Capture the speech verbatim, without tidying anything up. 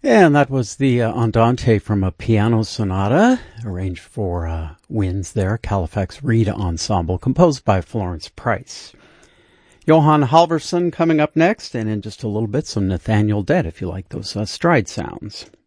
And that was the uh, Andante from a piano sonata, arranged for uh, winds there, Halifax Reed Ensemble, composed by Florence Price. Johan Halvorson coming up next, and in just a little bit, some Nathaniel Dett, if you like those uh, stride sounds.